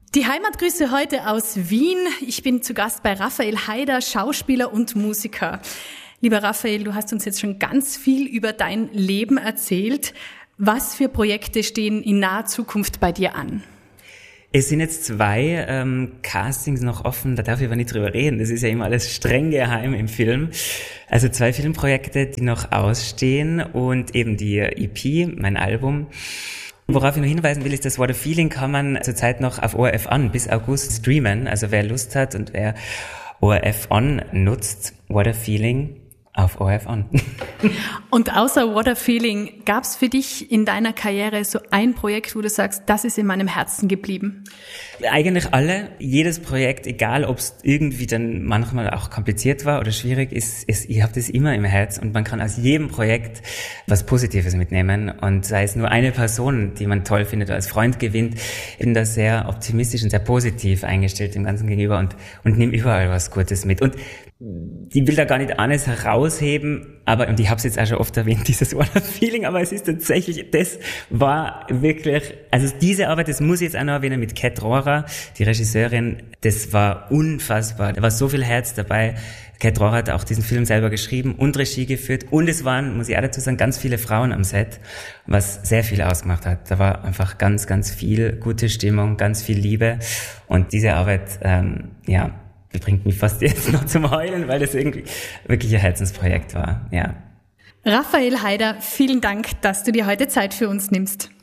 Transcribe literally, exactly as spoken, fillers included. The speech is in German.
Die Heimatgrüße heute aus Wien. Ich bin zu Gast bei Raphael Haider, Schauspieler und Musiker. Lieber Raphael, du hast uns jetzt schon ganz viel über dein Leben erzählt. Was für Projekte stehen in naher Zukunft bei dir an? Es sind jetzt zwei ähm, Castings noch offen, da darf ich aber nicht drüber reden. Das ist ja immer alles streng geheim im Film. Also zwei Filmprojekte, die noch ausstehen und eben die E P, mein Album. Worauf ich noch hinweisen will, ist, dass What a Feeling kann man zurzeit noch auf O R F On bis August streamen. Also wer Lust hat und wer O R F On nutzt, What a Feeling auf O R F On. Und außer What a Feeling, gab es für dich in deiner Karriere so ein Projekt, wo du sagst, das ist in meinem Herzen geblieben? Eigentlich alle. Jedes Projekt, egal ob es irgendwie dann manchmal auch kompliziert war oder schwierig ist, ist ich habe das immer im Herz und man kann aus jedem Projekt was Positives mitnehmen und sei es nur eine Person, die man toll findet, als Freund gewinnt, ich bin da sehr optimistisch und sehr positiv eingestellt dem Ganzen gegenüber und, und nehme überall was Gutes mit. Und ich will da gar nicht alles herausheben, aber, und ich habe es jetzt auch schon oft erwähnt, dieses What a Feeling, aber es ist tatsächlich, das war wirklich, also diese Arbeit, das muss ich jetzt auch noch erwähnen, mit Kat Rohrer, die Regisseurin, das war unfassbar, da war so viel Herz dabei. Kat Rohrer hat auch diesen Film selber geschrieben und Regie geführt und es waren, muss ich auch dazu sagen, ganz viele Frauen am Set, was sehr viel ausgemacht hat. Da war einfach ganz, ganz viel gute Stimmung, ganz viel Liebe und diese Arbeit, ähm, ja, das bringt mich fast jetzt noch zum Heulen, weil das irgendwie wirklich ein Herzensprojekt war, ja. Raphael Haider, vielen Dank, dass du dir heute Zeit für uns nimmst.